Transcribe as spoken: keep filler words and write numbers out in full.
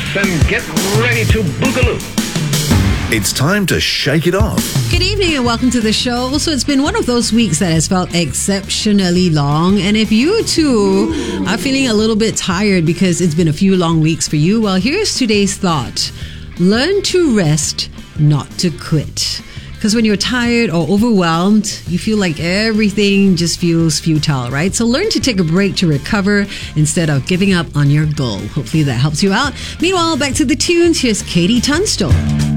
and get ready to boogaloo. It's time to shake it off. Good evening and welcome to the show. So it's been one of those weeks that has felt exceptionally long. And if you too are feeling a little bit tired because it's been a few long weeks for you, well, here's today's thought. Learn to rest, not to quit. Because when you're tired or overwhelmed, you feel like everything just feels futile, right? So learn to take a break to recover instead of giving up on your goal. Hopefully that helps you out. Meanwhile, back to the tunes. Here's Katie Tunstall.